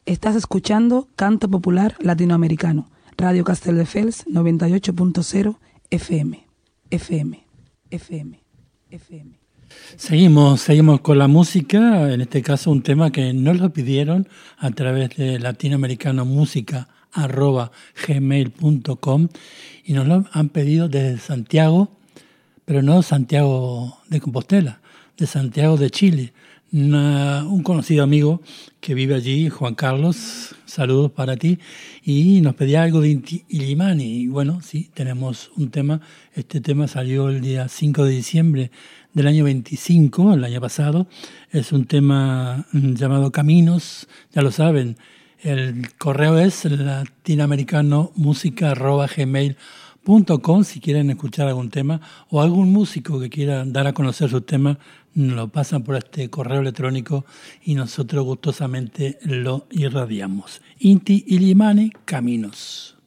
Estás escuchando Canto Popular Latinoamericano, Radio Castelldefels 98.0 FM. Seguimos con la música, en este caso un tema que nos lo pidieron a través de latinoamericanomusica@gmail.com y nos lo han pedido desde Santiago, pero no Santiago de Compostela, de Santiago de Chile. Un conocido amigo que vive allí, Juan Carlos, saludos para ti, y nos pedía algo de Inti Illimani. Y bueno, sí, tenemos un tema. Este tema salió el día 5 de diciembre del año 25, el año pasado. Es un tema llamado Caminos, ya lo saben. El correo es latinoamericanomusica@gmail.com. Si quieren escuchar algún tema o algún músico que quiera dar a conocer su tema, lo pasan por este correo electrónico y nosotros gustosamente lo irradiamos. Inti Illimani, Caminos.